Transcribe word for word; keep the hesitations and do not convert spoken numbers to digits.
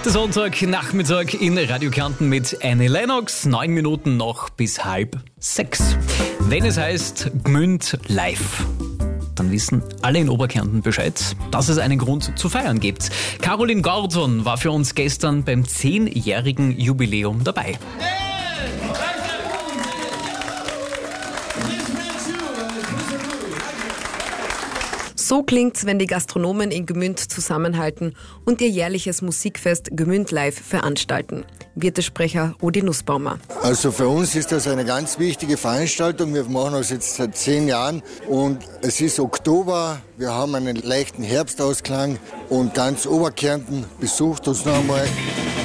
Der Sonntagnachmittag in Radio Kärnten mit Annie Lennox. Neun Minuten noch bis halb sechs. Wenn es heißt Gmünd live, dann wissen alle in Oberkärnten Bescheid, dass es einen Grund zu feiern gibt. Caroline Gordon war für uns gestern beim zehnjährigen Jubiläum dabei. So klingt's, wenn die Gastronomen in Gmünd zusammenhalten und ihr jährliches Musikfest Gmünd Live veranstalten. Wirtesprecher Rudi Nussbaumer. Also für uns ist das eine ganz wichtige Veranstaltung. Wir machen das jetzt seit zehn Jahren und es ist Oktober. Wir haben einen leichten Herbstausklang und ganz Oberkärnten besucht uns noch einmal.